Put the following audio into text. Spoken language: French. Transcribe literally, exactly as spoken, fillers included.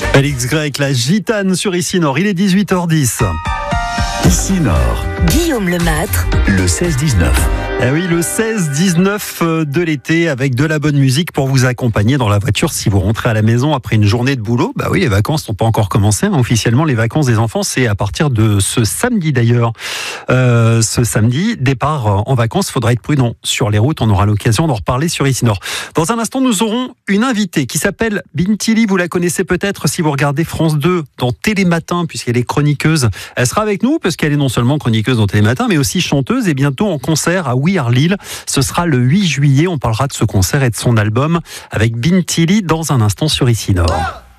Félix Gray avec la gitane sur Ici Nord, il est dix-huit heures dix. Ici Nord, Guillaume Lemâtre, le seize dix-neuf. Eh oui, le seize dix-neuf de l'été avec de la bonne musique pour vous accompagner dans la voiture si vous rentrez à la maison après une journée de boulot. Bah oui, les vacances n'ont pas encore commencé. Hein. Officiellement, les vacances des enfants, c'est à partir de ce samedi d'ailleurs. Euh, ce samedi, départ en vacances, il faudra être prudent sur les routes. On aura l'occasion d'en reparler sur Ici Nord. Dans un instant, nous aurons une invitée qui s'appelle Bintili. Vous la connaissez peut-être si vous regardez France deux dans Télématin, puisqu'elle est chroniqueuse. Elle sera avec nous parce qu'elle est non seulement chroniqueuse dans Télématin, mais aussi chanteuse et bientôt en concert à We Are Lille. Ce sera le huit juillet. On parlera de ce concert et de son album avec Bintili dans un instant sur Ici Nord.